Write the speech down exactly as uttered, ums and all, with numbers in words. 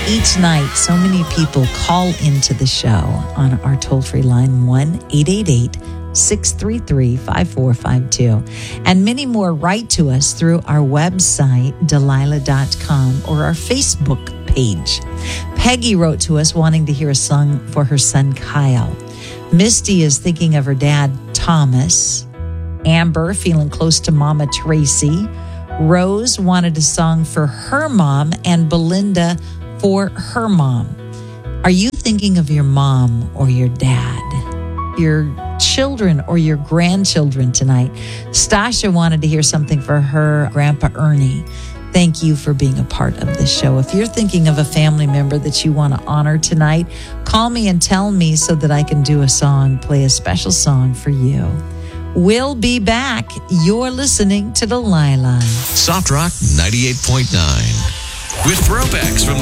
Each night, so many people call into the show on our toll-free line, one eight eight eight, six three three, five four five two. And many more write to us through our website, Delilah dot com, or our Facebook page. Peggy wrote to us wanting to hear a song for her son, Kyle. Misty is thinking of her dad, Thomas. Amber, feeling close to Mama Tracy. Rose wanted a song for her mom, and Belinda for her mom. Are you thinking of your mom or your dad, your children or your grandchildren tonight? Stasha wanted to hear something for her Grandpa Ernie. Thank you for being a part of this show. If you're thinking of a family member that you want to honor tonight, call me and tell me so that I can do a song, play a special song for you. We'll be back. You're listening to Delilah. Soft Rock ninety-eight point nine with throwbacks from